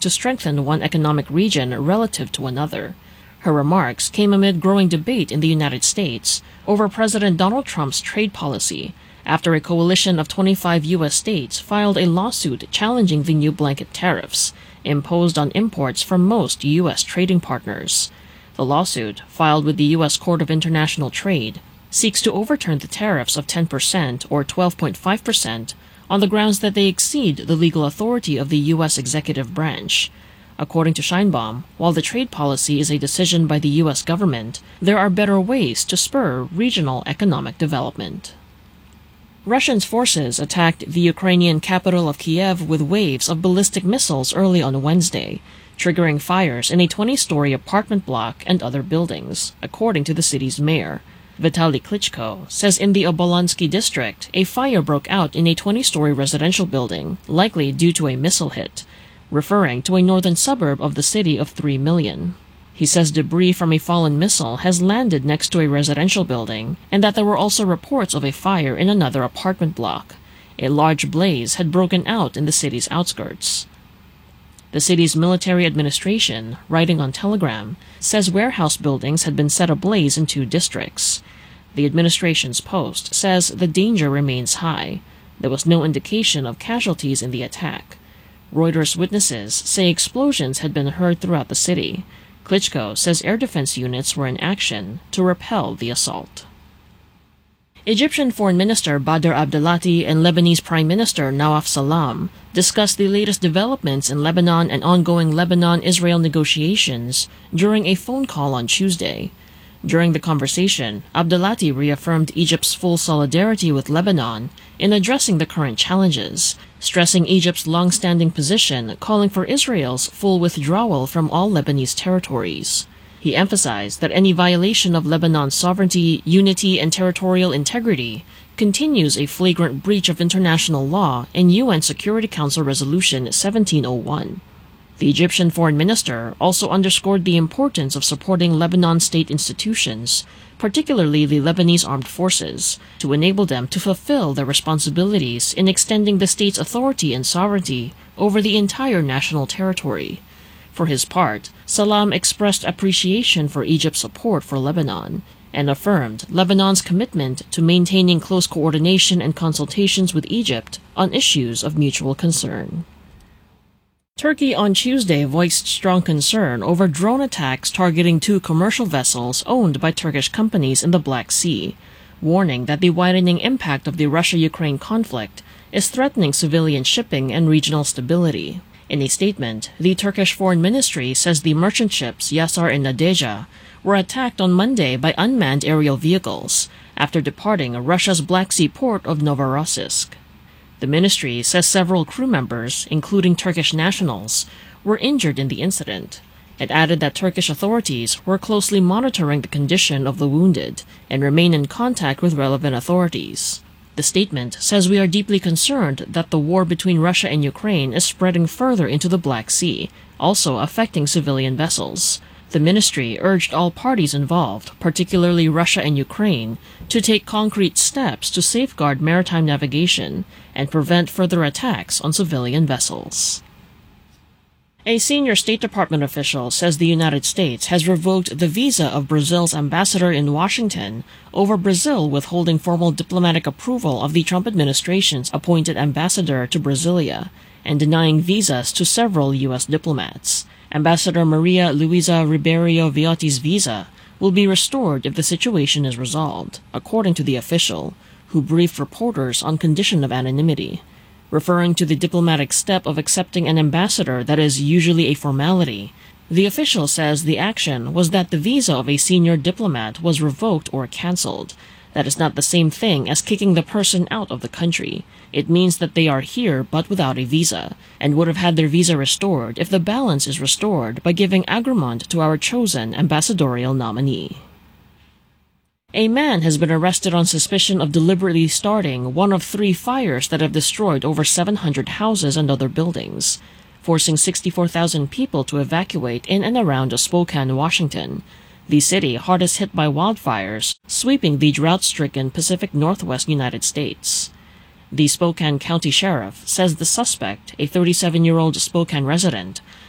to strengthen one economic region relative to another. Her remarks came amid growing debate in the United States over President Donald Trump's trade policy, after a coalition of 25 U.S. states filed a lawsuit challenging the new blanket tariffs imposed on imports from most U.S. trading partners. The lawsuit, filed with the U.S. Court of International Trade, seeks to overturn the tariffs of 10% or 12.5% on the grounds that they exceed the legal authority of the U.S. executive branch. According to Sheinbaum, while the trade policy is a decision by the U.S. government, there are better ways to spur regional economic development. Russian forces attacked the Ukrainian capital of Kiev with waves of ballistic missiles early on Wednesday, triggering fires in a 20-story apartment block and other buildings, according to the city's mayor. Vitaly Klitschko says in the Obolansky district, a fire broke out in a 20-story residential building, likely due to a missile hit, referring to a northern suburb of the city of 3 million. He says debris from a fallen missile has landed next to a residential building, and that there were also reports of a fire in another apartment block. A large blaze had broken out in the city's outskirts. The city's military administration, writing on Telegram, says warehouse buildings had been set ablaze in 2 districts. The administration's post says the danger remains high. There was no indication of casualties in the attack. Reuters witnesses say explosions had been heard throughout the city. Klitschko says air defense units were in action to repel the assault. Egyptian Foreign Minister Badr Abdelati and Lebanese Prime Minister Nawaf Salam discussed the latest developments in Lebanon and ongoing Lebanon-Israel negotiations during a phone call on Tuesday. During the conversation, Abdelati reaffirmed Egypt's full solidarity with Lebanon in addressing the current challenges, stressing Egypt's long-standing position calling for Israel's full withdrawal from all Lebanese territories. He emphasized that any violation of Lebanon's sovereignty, unity, and territorial integrity continues a flagrant breach of international law and UN Security Council Resolution 1701. The Egyptian foreign minister also underscored the importance of supporting Lebanon state institutions, particularly the Lebanese armed forces, to enable them to fulfill their responsibilities in extending the state's authority and sovereignty over the entire national territory. For his part, Salam expressed appreciation for Egypt's support for Lebanon and affirmed Lebanon's commitment to maintaining close coordination and consultations with Egypt on issues of mutual concern. Turkey on Tuesday voiced strong concern over drone attacks targeting 2 commercial vessels owned by Turkish companies in the Black Sea, warning that the widening impact of the Russia-Ukraine conflict is threatening civilian shipping and regional stability. In a statement, the Turkish Foreign Ministry says the merchant ships Yasar and Nadeja were attacked on Monday by unmanned aerial vehicles after departing Russia's Black Sea port of Novorossiysk. The ministry says several crew members, including Turkish nationals, were injured in the incident. It added that Turkish authorities were closely monitoring the condition of the wounded and remain in contact with relevant authorities. The statement says we are deeply concerned that the war between Russia and Ukraine is spreading further into the Black Sea, also affecting civilian vessels. The ministry urged all parties involved, particularly Russia and Ukraine, to take concrete steps to safeguard maritime navigation and prevent further attacks on civilian vessels. A senior State Department official says the United States has revoked the visa of Brazil's ambassador in Washington over Brazil withholding formal diplomatic approval of the Trump administration's appointed ambassador to Brasilia and denying visas to several U.S. diplomats. Ambassador Maria Luisa Ribeiro Viotti's visa will be restored if the situation is resolved, according to the official, who briefed reporters on condition of anonymity. Referring to the diplomatic step of accepting an ambassador that is usually a formality, the official says the action was that the visa of a senior diplomat was revoked or cancelled. That is not the same thing as kicking the person out of the country. It means that they are here but without a visa, and would have had their visa restored if the balance is restored by giving agreement to our chosen ambassadorial nominee. A man has been arrested on suspicion of deliberately starting one of 3 fires that have destroyed over 700 houses and other buildings, forcing 64,000 people to evacuate in and around Spokane, Washington, the city hardest hit by wildfires sweeping the drought-stricken Pacific Northwest United States. The Spokane County Sheriff says the suspect, a 37-year-old Spokane resident,